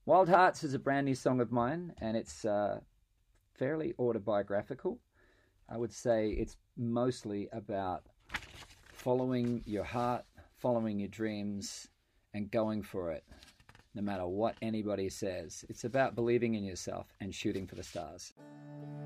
Wild Hearts is a brand new song of mine, and it's fairly autobiographical. I would say it's mostly about following your heart, following your dreams, and going for it, no matter what anybody says. It's about believing in yourself and shooting for the stars.